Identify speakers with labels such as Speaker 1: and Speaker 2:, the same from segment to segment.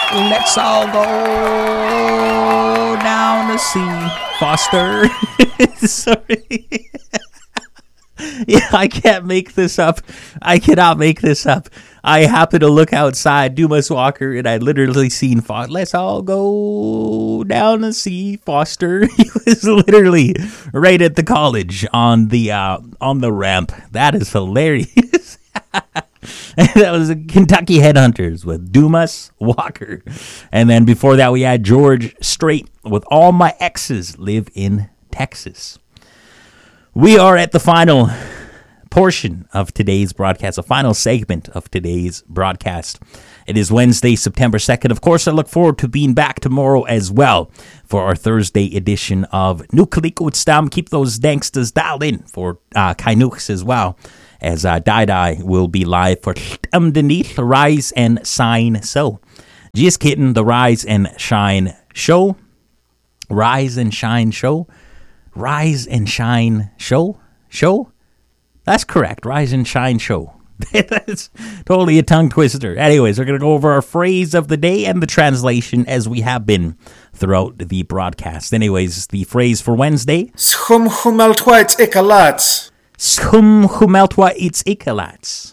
Speaker 1: Let's all go down the sea, Foster. Sorry. Yeah, I can't make this up. I cannot make this up. I happened to look outside Dumas Walker, and I literally seen Foster. Let's all go down the sea, Foster. He was literally right at the college on the ramp. That is hilarious. That was the Kentucky Headhunters with Dumas Walker. And then before that, we had George Strait with All My Exes Live in Texas. We are at the final portion of today's broadcast, the final segment of today's broadcast. It is Wednesday, September 2nd. Of course, I look forward to being back tomorrow as well for our Thursday edition of Nukalikootstam. Keep those dangstas dialed in for Kainuks as well, as Dai will be live for Underneath Rise and Shine Show. Just kidding, the Rise and Shine Show. Rise and Shine Show. Rise and Shine Show. Show? That's correct. Rise and Shine Show. That's totally a tongue twister. Anyways, we're going to go over our phrase of the day and the translation as we have been throughout the broadcast. Anyways, the phrase for Wednesday.
Speaker 2: Schumhumeltwa it's ikalats.
Speaker 1: Schumhumeltwa it's ikalats.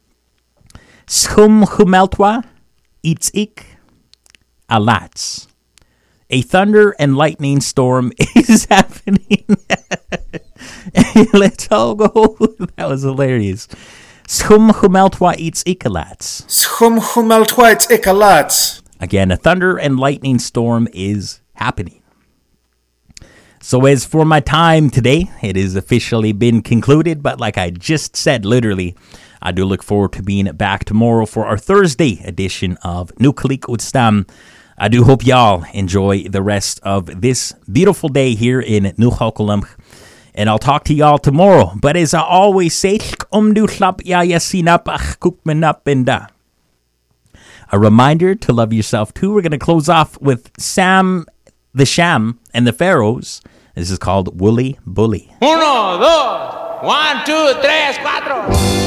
Speaker 1: Schumhumeltwa it's ikalats. A thunder and lightning storm is happening. Let's all go. That was hilarious. Schumhumeltwa it's ikalats.
Speaker 2: Schumhumeltwa it's ikalats.
Speaker 1: Again, a thunder and lightning storm is happening. So as for my time today, it has officially been concluded. But like I just said, literally, I do look forward to being back tomorrow for our Thursday edition of Nukalikootstam. I do hope y'all enjoy the rest of this beautiful day here in Nuhalkalamch. And I'll talk to y'all tomorrow. But as I always say, a reminder to love yourself too. We're going to close off with Sam the Sham and the Pharaohs. This is called Woolly Bully.
Speaker 3: 1, 2, 1, 2, 3, 4.